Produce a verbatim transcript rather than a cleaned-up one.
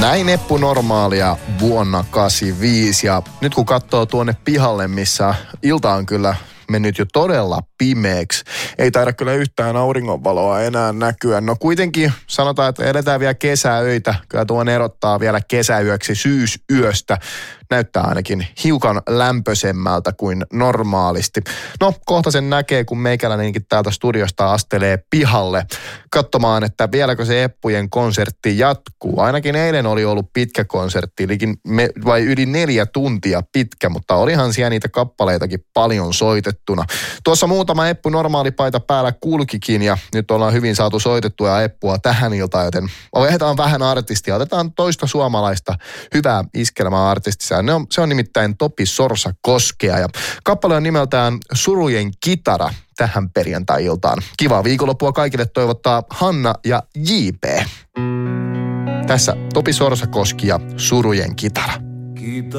Näin Eppu Normaalia vuonna kahdeksankymmentäviisi ja nyt kun katsoo tuonne pihalle, missä ilta on kyllä mennyt jo todella pimeäksi. Ei taida kyllä yhtään auringonvaloa enää näkyä. No kuitenkin sanotaan, että edetään vielä kesäöitä. Kyllä tuon erottaa vielä kesäyöksi syysyöstä. Näyttää ainakin hiukan lämpöisemmältä kuin normaalisti. No kohta sen näkee, kun meikäläinenkin täältä studiosta astelee pihalle katsomaan, että vieläkö se Eppujen konsertti jatkuu. Ainakin eilen oli ollut pitkä konsertti, vai yli neljä tuntia pitkä, mutta olihan siellä niitä kappaleitakin paljon soitettuna. Tuossa muutama Eppu Normaalipaita päällä kulkikin ja nyt ollaan hyvin saatu soitettua Eppua tähän iltaan, joten otetaan vähän artistia. Otetaan toista suomalaista hyvää iskelmäartistia. Ne on, se on nimittäin Topi Sorsa-Koskea ja kappale on nimeltään Surujen kitara tähän perjantai-iltaan. Kivaa viikonloppua kaikille toivottaa Hanna ja J P. Tässä Topi Sorsa-Koski ja Surujen kitara.